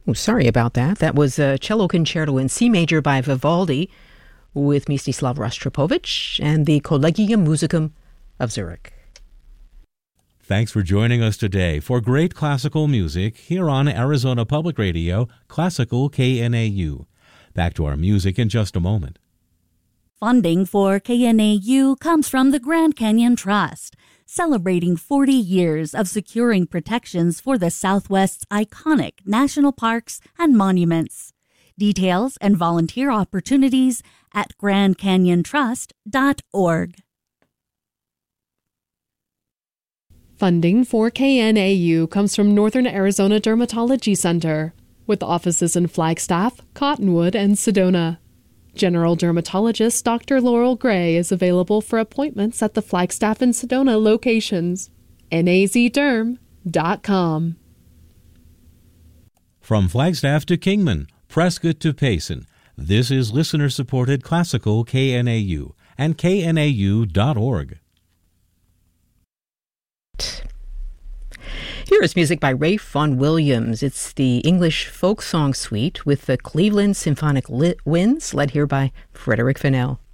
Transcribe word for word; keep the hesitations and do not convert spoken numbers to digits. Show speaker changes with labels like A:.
A: Oh, sorry about that. That was a cello concerto in C major by Vivaldi with Mstislav Rostropovich and the Collegium Musicum of Zurich.
B: Thanks for joining us today for great classical music here on Arizona Public Radio, Classical K N A U. Back to our music in just a moment.
C: Funding for K N A U comes from the Grand Canyon Trust, celebrating forty years of securing protections for the Southwest's iconic national parks and monuments. Details and volunteer opportunities at grand canyon trust dot org.
D: Funding for K N A U comes from Northern Arizona Dermatology Center, with offices in Flagstaff, Cottonwood, and Sedona. General Dermatologist Doctor Laurel Gray is available for appointments at the Flagstaff and Sedona locations. N A Z derm dot com.
B: From Flagstaff to Kingman, Prescott to Payson, this is listener-supported Classical K N A U and K N A U dot org.
A: Here is music by Ralph Vaughan Williams. It's the English folk song suite with the Cleveland Symphonic Winds, led here by Frederick Fennell.